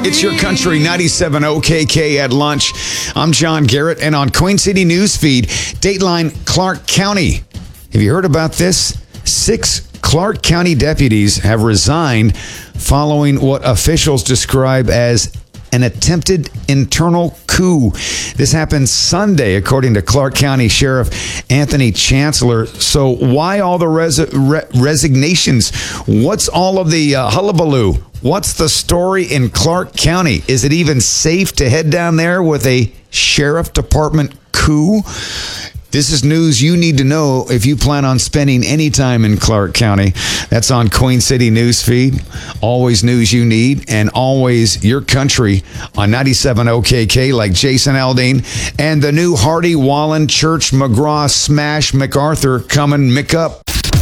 It's Your Country 97 OKK at lunch. I'm John Garrett, and on Queen City Newsfeed, Dateline Clark County. Have you heard about this? 6 Clark County deputies have resigned following what officials describe as an attempted internal coup. This happened Sunday, according to Clark County Sheriff Anthony Chancellor. So why all the resignations? What's all of the hullabaloo? What's the story in Clark County? Is it even safe to head down there with a sheriff department coup? This is news you need to know if you plan on spending any time in Clark County. That's on Queen City Newsfeed. Always news you need, and always Your Country on 97 OKK, like Jason Aldean. And the new Hardy Wallen Church McGraw Smash MacArthur coming up.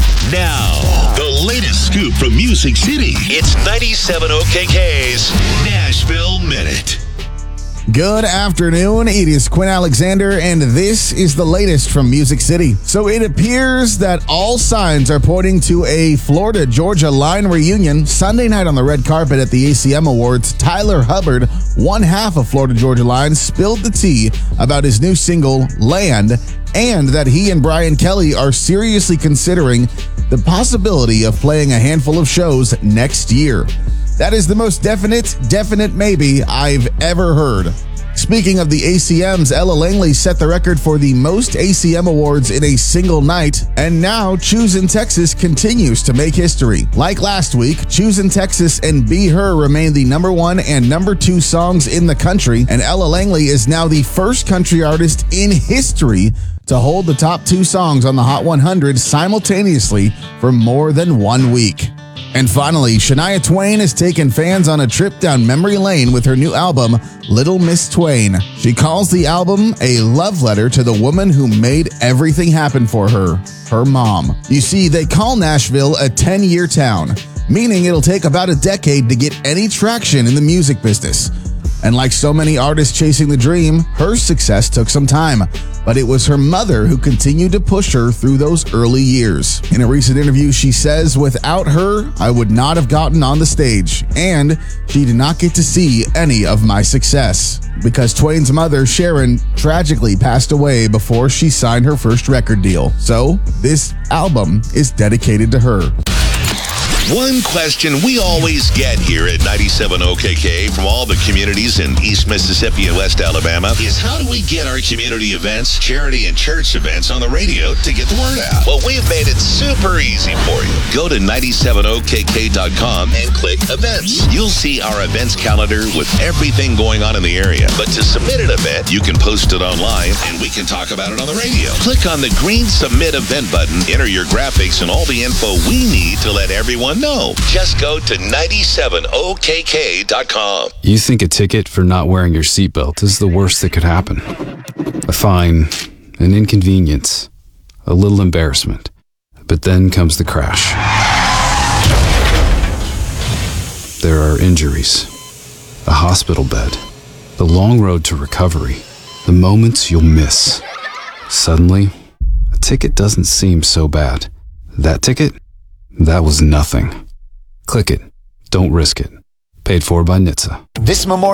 Now, the latest scoop from Music City. It's 97 OKK's Nashville Minute. Good afternoon. It is Quinn Alexander, and this is the latest from Music City. So it appears that all signs are pointing to a Florida-Georgia Line reunion. Sunday night on the red carpet at the ACM Awards, Tyler Hubbard, one half of Florida-Georgia Line, spilled the tea about his new single, Land, and that he and Brian Kelly are seriously considering the possibility of playing a handful of shows next year. That is the most definite maybe I've ever heard. Speaking of the ACMs, Ella Langley set the record for the most ACM awards in a single night, and now Choosing Texas continues to make history. Like last week, Choosing Texas and Be Her remain the number 1 and number 2 songs in the country, and Ella Langley is now the first country artist in history to hold the top 2 songs on the Hot 100 simultaneously for more than 1 week. And finally, Shania Twain has taken fans on a trip down memory lane with her new album, Little Miss Twain. She calls the album a love letter to the woman who made everything happen for her mom. You see, they call Nashville a 10-year town, meaning it'll take about a decade to get any traction in the music business. And like so many artists chasing the dream, her success took some time, but it was her mother who continued to push her through those early years. In a recent interview, she says, "Without her, I would not have gotten on the stage, and she did not get to see any of my success," because Twain's mother, Sharon, tragically passed away before she signed her first record deal. So this album is dedicated to her. One question we always get here at 97 OKK from all the communities in East Mississippi and West Alabama is, how do we get our community events, charity and church events on the radio to get the word out? Well, we've made it super easy for you. Go to 97okk.com and click events. You'll see our events calendar with everything going on in the area. But to submit an event, you can post it online and we can talk about it on the radio. Click on the green submit event button, enter your graphics and all the info we need to let everyone know. Just go to 97okk.com. You think a ticket for not wearing your seatbelt is the worst that could happen. A fine, an inconvenience, a little embarrassment. But then comes the crash. There are injuries, a hospital bed, the long road to recovery, the moments you'll miss. Suddenly, a ticket doesn't seem so bad. That ticket? That was nothing. Click it. Don't risk it. Paid for by NHTSA. This Memorial